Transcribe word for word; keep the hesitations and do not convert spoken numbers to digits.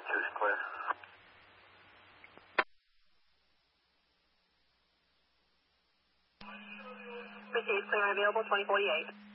Juice clear. Received, clear and available, twenty forty-eight.